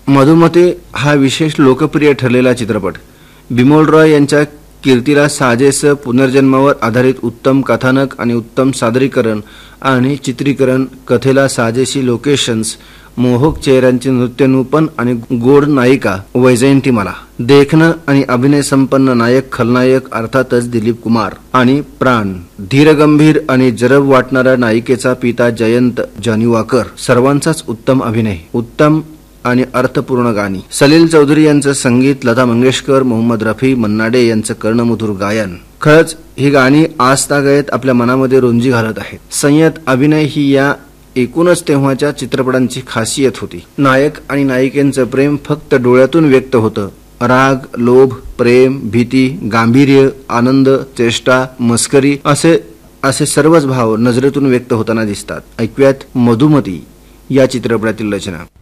मधुमती हा विशेष लोकप्रिय ठरलेला चित्रपट बिमोल रॉय यांच्या कीर्तीला साजेस पुनर्जन्मावर आधारित उत्तम कथानक आणि उत्तम सादरीकरण आणि चित्रीकरण, कथेला साजेशी लोकेशन्स, मोहक चेहऱ्यांचे नृत्यनूपन आणि गोड नायिका वैजयंतीमाला, देखणं आणि अभिनय संपन्न नायक खलनायक अर्थातच दिलीप कुमार आणि प्राण, धीरगंभीर आणि जरब वाटणारा नायिकेचा पिता जयंत जानीवाकर, सर्वांचाच उत्तम अभिनय, उत्तम आणि अर्थपूर्ण गाणी, सलील चौधरी यांचं संगीत, लता मंगेशकर, मोहम्मद रफी, मन्ना डे यांचं कर्णमधुर गायन. खरंच ही गाणी आजतागत आपल्या मनामध्ये रोंजी घालत आहेत. संयत अभिनय ही या एकूणच तेव्हाच्या चित्रपटांची खासियत होती. नायक आणि नायिकेंचं प्रेम फक्त डोळ्यातून व्यक्त होतं. राग, लोभ, प्रेम, भीती, गांभीर्य, आनंद, चेष्टा, मस्करी असे सर्वच भाव नजरेतून व्यक्त होताना दिसतात. ऐकूयात मधुमती या चित्रपटातील रचना.